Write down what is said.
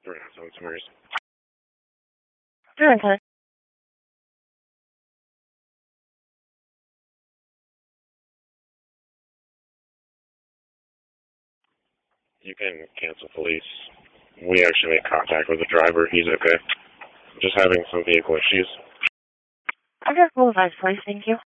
Alzheimer's. Doing okay. You can cancel police. We actually made contact with the driver. He's okay. Just having some vehicle issues. I'm just moving, please. Thank you.